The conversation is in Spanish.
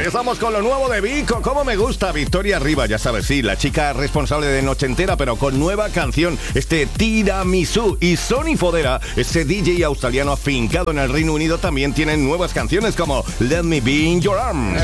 Estamos con lo nuevo de Vico. ¿Cómo me gusta? Victoria Arriba, ya sabes, sí, la chica responsable de Noche Entera, pero con nueva canción, Tiramisú. Y Sonny Fodera, ese DJ australiano afincado en el Reino Unido, también tienen nuevas canciones como Let Me Be in Your Arms.